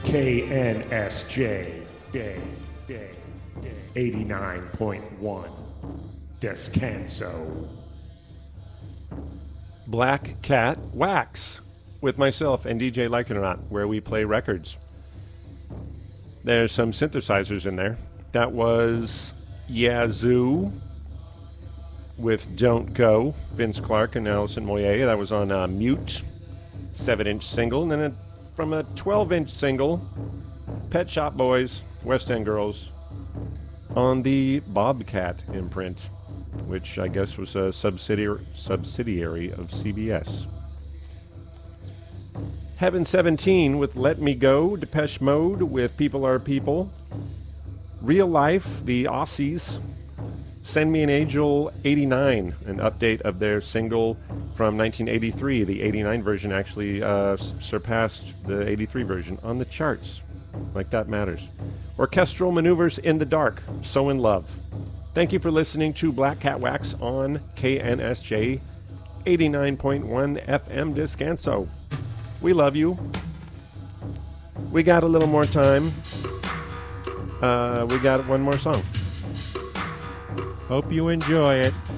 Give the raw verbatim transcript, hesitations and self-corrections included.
K N S J eighty-nine point one Descanso. Black Cat Wax with myself and D J Like It or Not, where we play records. There's some synthesizers in there. That was Yazoo with Don't Go, Vince Clarke and Alison Moyet. That was on uh, Mute, seven inch single. And then a, from a twelve inch single, Pet Shop Boys, West End Girls, on the Bobcat imprint, which I guess was a subsidiary, subsidiary of C B S. Heaven seventeen with Let Me Go, Depeche Mode with People Are People, Real Life, the Aussies, Send Me an Angel eighty-nine, an update of their single from nineteen eighty-three. The eighty-nine version actually uh, s- surpassed the eighty-three version on the charts. Like that matters. Orchestral Maneuvers in the Dark, So in Love. Thank you for listening to Black Cat Wax on K N S J eighty-nine point one F M Descanso. We love you. We got a little more time. Uh, we got one more song. Hope you enjoy it.